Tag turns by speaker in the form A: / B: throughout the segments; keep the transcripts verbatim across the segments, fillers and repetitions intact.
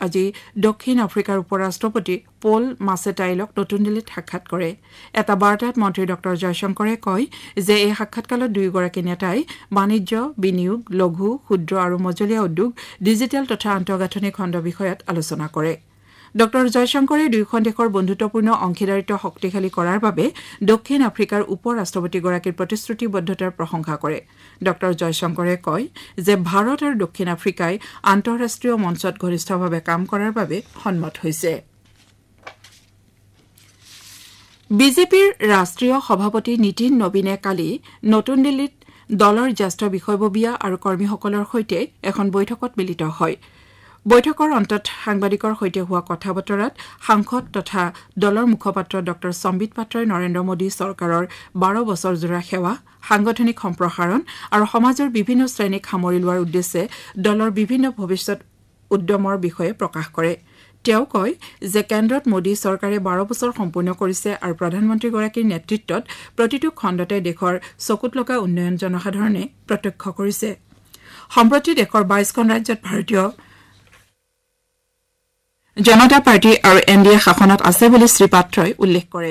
A: আজি দক্ষিণ আফ্ৰিকাৰ উপৰাষ্ট্ৰপতি পল মাছেটাইলক নতুন দিল্লীত সাক্ষাৎ কৰে এটা বাৰ্তাত মন্ত্ৰী ডক্টৰ জয়শংকৰে কয় যে এই সাক্ষাৎকালত দুয়োগৰাকী নেতাই বাণিজ্য বিনিয়োগ লঘু ক্ষুদ্ৰ আৰু মজলীয়া উদ্যোগ ডিজিটেল তথা আন্তঃগাঁথনি খণ্ড বিষয়ত আলোচনা কৰে ডক্টৰ জয়শংকৰে দুয়োখন দেশৰ বন্ধুত্বপূৰ্ণ অংশীদাৰিত্ব শক্তিশালী কৰাৰ বাবে দক্ষিণ আফ্ৰিকাৰ উপ ৰাষ্ট্ৰপতিগৰাকীৰ প্ৰতিশ্ৰুতিবদ্ধতাৰ প্ৰশংসা কৰে ডক্টৰ জয়শংকৰে কয় যে ভাৰত আৰু দক্ষিণ আফ্ৰিকাই আন্তঃৰাষ্ট্ৰীয় মঞ্চত ঘনিষ্ঠভাৱে কাম কৰাৰ বাবে সন্মত হৈছে বিজেপিৰ ৰাষ্ট্ৰীয় সভাপতি নীতিন নবীনে কালি নতুন দিল্লীত দলৰ জ্যেষ্ঠ বিষয়ববীয়া আৰু কৰ্মীসকলৰ সৈতে এখন বৈঠকত মিলিত হয় বৈঠকৰ অন্তত সাংবাদিকৰ সৈতে হোৱা কথা বতৰাত সাংসদ তথা দলৰ মুখপাত্ৰ ডক্টৰ সম্বিত পাত্ৰই নৰেন্দ্ৰ মোদী চৰকাৰৰ বাৰ বছৰজোৰা সেৱা সাংগঠনিক সম্প্ৰসাৰণ আৰু সমাজৰ বিভিন্ন শ্ৰেণীক সামৰি লোৱাৰ উদ্দেশ্যে দলৰ বিভিন্ন ভৱিষ্যৎ উদ্যমৰ বিষয়ে প্ৰকাশ কৰে তেওঁ কয় যে কেন্দ্ৰত মোদী চৰকাৰে বাৰ বছৰ সম্পূৰ্ণ কৰিছে আৰু প্ৰধানমন্ত্ৰীগৰাকীৰ নেতৃত্বত প্ৰতিটো খণ্ডতে দেশৰ চকুত লগা উন্নয়ন জনসাধাৰণে প্ৰত্যক্ষ কৰিছে সম্প্ৰতি দেশৰ বাইশখন ৰাজ্যত ভাৰতীয় জনতা পাৰ্টি আৰু এন ডি এ শাসনত আছে বুলি শ্ৰীপাত্ৰই উল্লেখ কৰে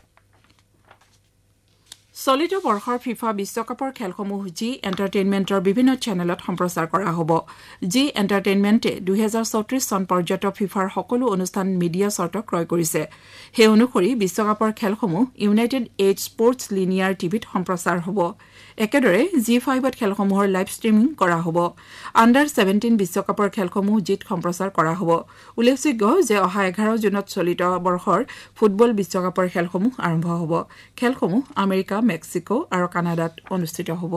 A: চলিত বৰ্ষৰ ফিফা বিশ্বকাপৰ খেলসমূহ জি এণ্টাৰটেইনমেণ্টৰ বিভিন্ন চেনেলত সম্প্ৰচাৰ কৰা হ'ব জি এণ্টাৰটেইনমেণ্টে দুই হাজাৰ চৌত্ৰিশ চন পৰ্যন্ত ফিফাৰ সকলো অনুষ্ঠান মিডিয়া চৰ্ত ক্ৰয় কৰিছে সেই অনুসৰি বিশ্বকাপৰ খেলসমূহ ইউনাইটেড এইড স্পৰ্টছ লিনিয়াৰ টিভিত সম্প্ৰচাৰ হ'ব একেদৰে জি ফাইভত খেলসমূহৰ লাইভ ষ্ট্ৰীমিং কৰা হ'ব আণ্ডাৰ ছেভেণ্টিন বিশ্বকাপৰ খেলসমূহ জিত সম্প্ৰচাৰ কৰা হ'ব উল্লেখযোগ্য যে অহা এঘাৰ জুনত চলিত বৰ্ষৰ ফুটবল বিশ্বকাপৰ খেলসমূহ আৰম্ভ হ'ব খেলসমূহ আমেৰিকা মেক্সিকো আৰু কানাডাত অনুষ্ঠিত হ'ব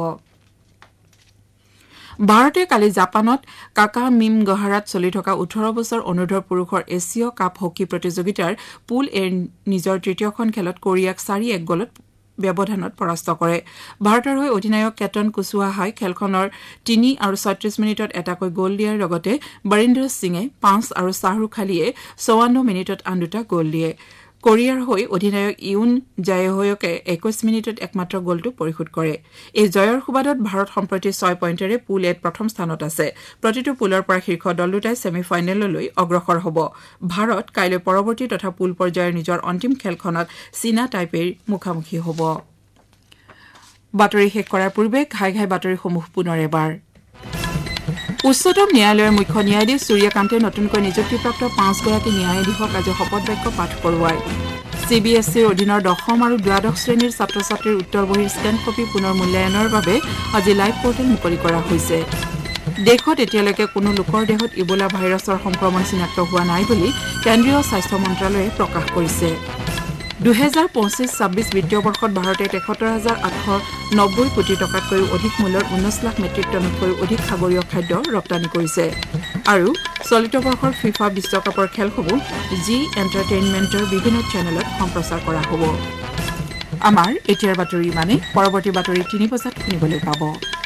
A: ভাৰতে কালি জাপানত কাকা মিম গহাৰাত চলি থকা ওঠৰ বছৰ অনুৰ্ধৰ পুৰুষৰ এছিয় কাপ হকী প্ৰতিযোগিতাৰ পুল এৰ নিজৰ তৃতীয়খন খেলত কোৰিয়াক চাৰি এক গলত ব্যৱধানত পৰাস্ত কৰে ভাৰতৰ হৈ অধিনায়ক কেতন কুশৱাহাই খেলখনৰ তিনি আৰু ছয়ত্ৰিশ মিনিটত এটাকৈ গ'ল দিয়াৰ লগতে বৰিন্দৰ সিঙে পাঁচ আৰু শাহৰুখ আলীয়ে চৌৱান্ন মিনিটত আন দুটা গ'ল দিয়ে কোৰিয়াৰ হৈ অধিনায়ক ইউন জায়েহয়কে একৈশ মিনিটত একমাত্ৰ গ'লটো পৰিশোধ কৰে এই জয়ৰ সুবাদত ভাৰত সম্প্ৰতি ছয় পইণ্টেৰে পুল এত প্ৰথম স্থানত আছে প্ৰতিটো পুলৰ পৰা শীৰ্ষ দল দুটাই ছেমি ফাইনেললৈ অগ্ৰসৰ হ'ব ভাৰত কাইলৈ পৰৱৰ্তী তথা পুল পৰ্যায়ৰ নিজৰ অন্তিম খেলখনত চীনা টাইপেইৰ মুখামুখি হ'ব বাতৰি শেষ কৰাৰ পূৰ্বে ঘাই ঘাই বাতৰিসমূহ পুনৰ এবাৰ উচ্চতম ন্যায়ালয়ৰ মুখ্য ন্যায়াধীশ সূৰ্যকান্তে নতুনকৈ নিযুক্তিপ্ৰাপ্ত পাঁচগৰাকী ন্যায়াধীশক আজি শপত বাক্য পাঠ কৰোৱায় চি বি এছ চিৰ অধীনৰ দশম আৰু দ্বাদশ শ্ৰেণীৰ ছাত্ৰ ছাত্ৰীৰ উত্তৰ বহীৰ ষ্টেণ্ড কপি পুনৰ মূল্যায়নৰ বাবে আজি লাইভ পৰ্টেল মুকলি কৰা হৈছে দেশত এতিয়ালৈকে কোনো লোকৰ দেহত ইবোলা ভাইৰাছৰ সংক্ৰমণ চিনাক্ত হোৱা নাই বুলি কেন্দ্ৰীয় স্বাস্থ্য মন্ত্ৰালয়ে প্ৰকাশ কৰিছে দুহেজাৰ পঁচিছ ছাব্বিছ বিত্তীয় বৰ্ষত ভাৰতে তেসত্তৰ হাজাৰ আঠশ নব্বৈ কোটি টকাতকৈও অধিক মূল্যৰ ঊনৈশ লাখ মেট্ৰিক টনতকৈও অধিক সাগৰীয় খাদ্য ৰপ্তানি কৰিছে আৰু চলিত বৰ্ষৰ ফিফা বিশ্বকাপৰ খেলসমূহ জি এণ্টাৰটেইনমেণ্টৰ বিভিন্ন চেনেলত সম্প্ৰচাৰ কৰা হ'ব আমাৰ এতিয়াৰ বাতৰি ইমানে পৰৱৰ্তী বাতৰি তিনি বজাত শুনিবলৈ পাব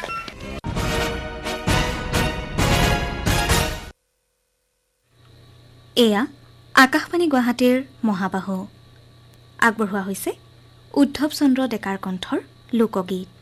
B: এয়া আকাশবাণী গুৱাহাটীৰ মহাবাহু আগবঢ়োৱা হৈছে উদ্ধৱ চন্দ্ৰ ডেকাৰ কণ্ঠৰ লোকগীত